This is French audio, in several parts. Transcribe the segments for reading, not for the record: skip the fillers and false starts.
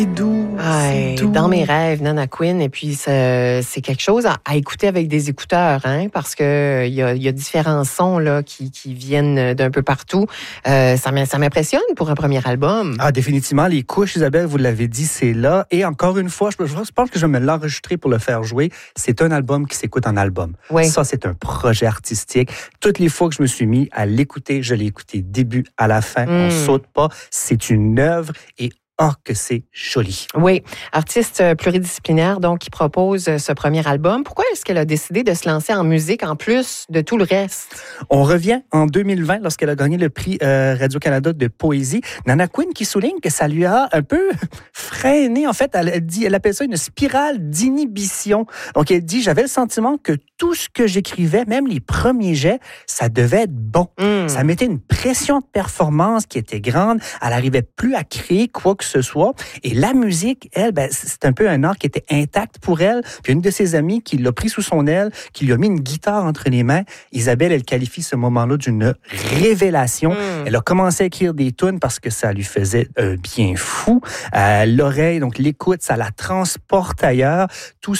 C'est doux. Dans mes rêves, Nana Quinn. Et puis, c'est quelque chose à écouter avec des écouteurs, hein, parce que il y a différents sons là qui viennent d'un peu partout. Ça m'impressionne pour un premier album. Ah, définitivement. Les couches, Isabelle, vous l'avez dit, c'est là. Et encore une fois, je pense que je vais me l'enregistrer pour le faire jouer. C'est un album qui s'écoute en album. Oui. Ça, c'est un projet artistique. Toutes les fois que je me suis mis à l'écouter, je l'ai écouté début à la fin. On saute pas. C'est une œuvre et oh, que c'est joli. Oui, artiste pluridisciplinaire, donc, qui propose ce premier album. Pourquoi est-ce qu'elle a décidé de se lancer en musique en plus de tout le reste? On revient en 2020 lorsqu'elle a gagné le prix Radio-Canada de poésie. Nana Quinn qui souligne que ça lui a un peu freiné. En fait, elle appelle ça une spirale d'inhibition. Donc, elle dit, j'avais le sentiment que tout ce que j'écrivais, même les premiers jets, ça devait être bon. Ça mettait une pression de performance qui était grande. Elle n'arrivait plus à créer quoi que ce soit. Et la musique, elle, c'est un peu un art qui était intact pour elle. Puis une de ses amies qui l'a pris sous son aile, qui lui a mis une guitare entre les mains. Isabelle, elle qualifie ce moment-là d'une révélation. Elle a commencé à écrire des tunes parce que ça lui faisait un bien fou. L'oreille, donc l'écoute, ça la transporte ailleurs. Tout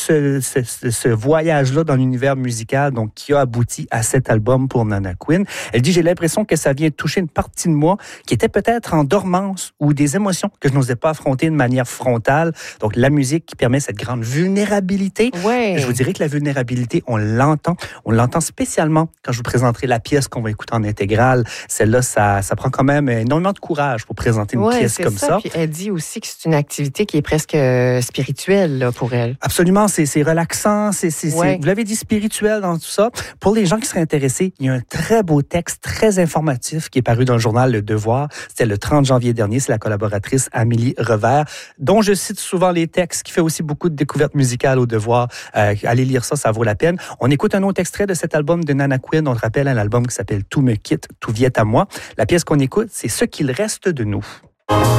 ce voyage-là dans l'univers musical, donc qui a abouti à cet album pour Nana Quinn. Elle dit, j'ai l'impression que ça vient toucher une partie de moi qui était peut-être en dormance ou des émotions que je n'osais pas affronter de manière frontale. Donc, la musique qui permet cette grande vulnérabilité. Ouais. Je vous dirais que la vulnérabilité, on l'entend. On l'entend spécialement quand je vous présenterai la pièce qu'on va écouter en intégrale. Celle-là, ça prend quand même énormément de courage pour présenter une pièce comme ça. Puis elle dit aussi que c'est une activité qui est presque spirituelle là, pour elle. Absolument, c'est relaxant, vous l'avez dit, spirituel dans tout ça. Pour les gens qui seraient intéressés, il y a un très beau texte, très informatif qui est paru dans le journal Le Devoir. C'était le 30 janvier dernier. C'est la collaboratrice Amélie Revers, dont je cite souvent les textes, qui fait aussi beaucoup de découvertes musicales au Devoir. Allez lire ça, ça vaut la peine. On écoute un autre extrait de cet album de Nana Quinn. On te rappelle un album qui s'appelle Tout me quitte, tout vient à moi. La pièce qu'on écoute, c'est Ce qu'il reste de nous.